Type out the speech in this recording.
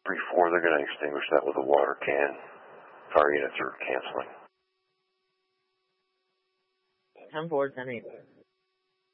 before they're going to extinguish that with a water can. Fire units are canceling. 10-4, 10-8.